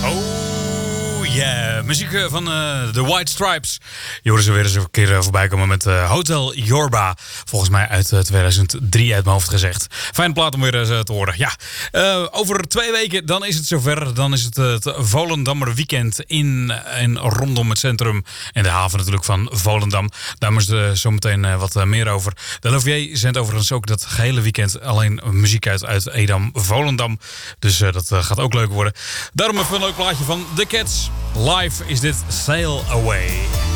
Oh yeah, muziek van The White Stripes. Je hoorde ze weer eens een keer voorbij komen met Hotel Yorba. Volgens mij uit 2003 uit mijn hoofd gezegd. Fijne plaat om weer te horen. Ja, over 2 weken dan is het zover. Dan is het Volendammer weekend in en rondom het centrum. En de haven natuurlijk van Volendam. Daar moest zometeen wat meer over. De LOVJ zendt overigens ook dat gehele weekend alleen muziek uit Edam, Volendam. Dus dat gaat ook leuk worden. Daarom even een leuk plaatje van The Cats. Live is dit Sail Away.